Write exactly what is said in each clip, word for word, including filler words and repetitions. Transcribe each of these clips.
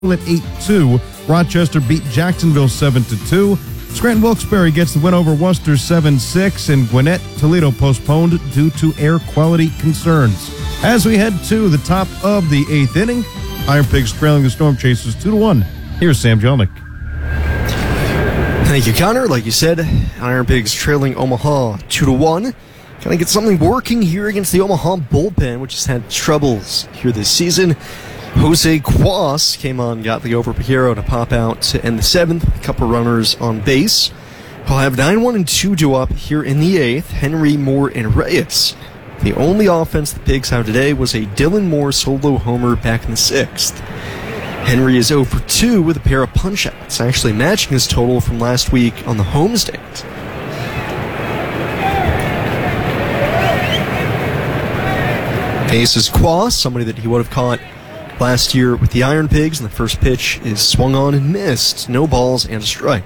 at eight two. Rochester beat Jacksonville seven to two. Scranton Wilkes-Barre gets the win over Worcester seven six, and Gwinnett Toledo postponed due to air quality concerns. As we head to the top of the eighth inning, Iron Pigs trailing the Storm Chasers two to one. Here's Sam Jelnick. Thank you, Connor. Like you said, Iron Pigs trailing Omaha two to one. Kind of get something working here against the Omaha bullpen, which has had troubles here this season. Jose Cuas came on, got the over Pajero to pop out to end the seventh. A couple runners on base. He'll have nine one and two due up here in the eighth. Henry, Moore, and Reyes. The only offense the Pigs have today was a Dylan Moore solo homer back in the sixth. Henry is zero for two with a pair of punch-outs, actually matching his total from last week on the homestand. Faces Cuas, somebody that he would have caught last year with the Iron Pigs, and the first pitch is swung on and missed. No balls and a strike.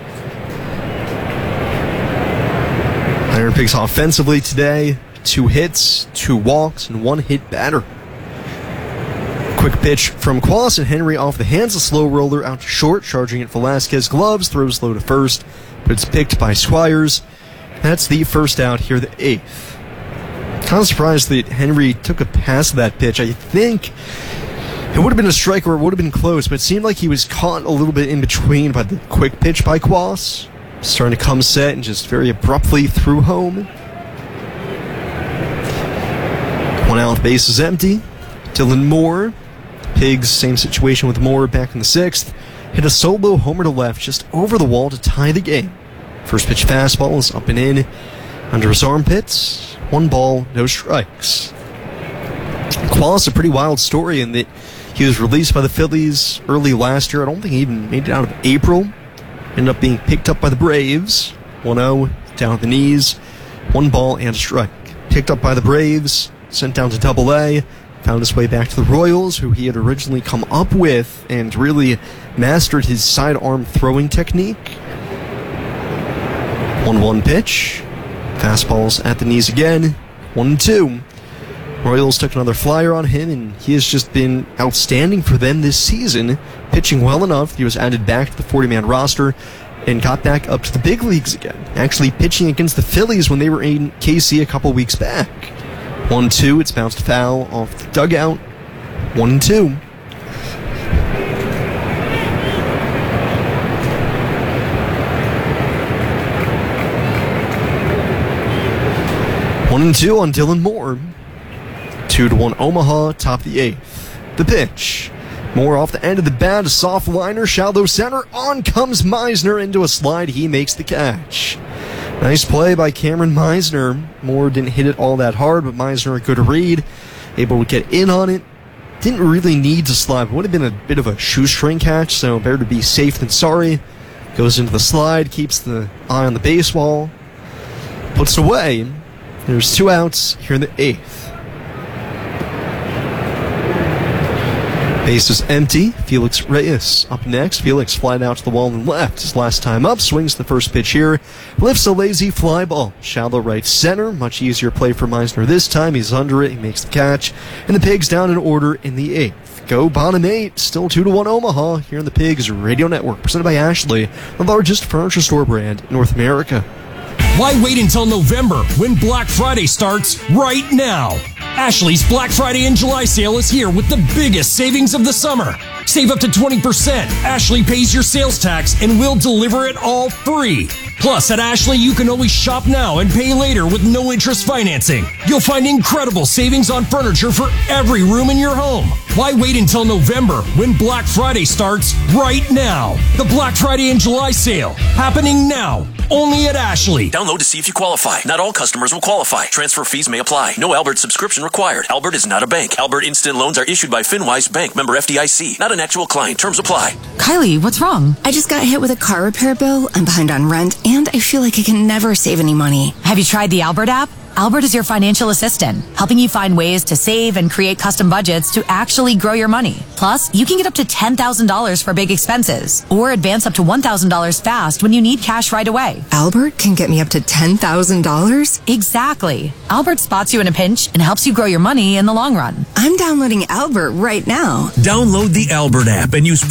Iron Pigs offensively today, two hits, two walks, and one hit batter. Quick pitch from Cuas, and Henry off the hands, a slow roller out to short, charging at Velasquez gloves, throws low to first, but it's picked by Squires. That's the first out here, the eighth. Kind of surprised that Henry took a pass of that pitch. I think it would have been a strike or it would have been close, but it seemed like he was caught a little bit in between by the quick pitch by Cuas. Starting to come set and just very abruptly threw home. One out, base is empty. Dylan Moore. Pigs, same situation with Moore back in the sixth. Hit a solo homer to left just over the wall to tie the game. First pitch fastball is up and in. Under his armpits. One ball, no strikes. Cuas, a pretty wild story in that he was released by the Phillies early last year. I don't think he even made it out of April. Ended up being picked up by the Braves. one oh, down at the knees. One ball and a strike. Picked up by the Braves, sent down to double A. Found his way back to the Royals, who he had originally come up with and really mastered his sidearm throwing technique. one one pitch. Fastballs at the knees again. one and two. Royals took another flyer on him, and he has just been outstanding for them this season, pitching well enough. He was added back to the forty-man roster and got back up to the big leagues again, actually pitching against the Phillies when they were in K C a couple weeks back. one two, it's bounced foul off the dugout. one and two. one and two on Dylan Moore. two to one Omaha, top the eighth. The pitch. Moore off the end of the bat, a soft liner, shallow center. On comes Meisner into a slide. He makes the catch. Nice play by Cameron Meisner. Moore didn't hit it all that hard, but Meisner a good read. Able to get in on it. Didn't really need to slide. Would have been a bit of a shoestring catch, so better to be safe than sorry. Goes into the slide, keeps the eye on the baseball. Puts it away. There's two outs here in the eighth. Base is empty. Felix Reyes up next. Felix flying out to the wall and left. His last time up, swings the first pitch here. Lifts a lazy fly ball. Shallow right center. Much easier play for Meisner this time. He's under it. He makes the catch. And the Pigs down in order in the eighth. Go bottom eight. Still two to one Omaha here in the Pigs Radio Network. Presented by Ashley, the largest furniture store brand in North America. Why wait until November when Black Friday starts right now? Ashley's Black Friday and July sale is here with the biggest savings of the summer. Save up to twenty percent. Ashley pays your sales tax and we'll deliver it all free. Plus, at Ashley, you can always shop now and pay later with no interest financing. You'll find incredible savings on furniture for every room in your home. Why wait until November when Black Friday starts right now? The Black Friday and July sale happening now. Only at Ashley. Download to see if you qualify. Not all customers will qualify. Transfer fees may apply. No Albert subscription required. Albert is not a bank. Albert Instant Loans are issued by FinWise Bank, member F D I C. Not an actual client. Terms apply. Kylie, what's wrong? I just got hit with a car repair bill. I'm behind on rent, and I feel like I can never save any money. Have you tried the Albert app? Albert is your financial assistant, helping you find ways to save and create custom budgets to actually grow your money. Plus, you can get up to ten thousand dollars for big expenses or advance up to one thousand dollars fast when you need cash right away. Albert can get me up to ten thousand dollars? Exactly. Albert spots you in a pinch and helps you grow your money in the long run. I'm downloading Albert right now. Download the Albert app and use